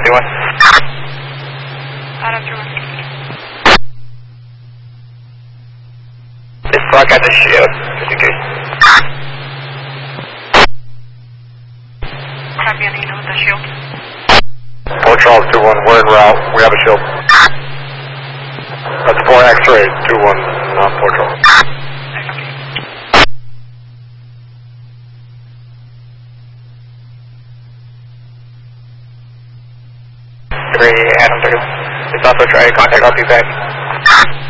2-1. Adam 2-1. This block got the shield, just in case. Copy on the unit with the shield. Port Charles 2-1, we're en route, we have a shield. That's 4 X-ray, 2-1, not Port Charles. Adam, it's also try to contact RP back.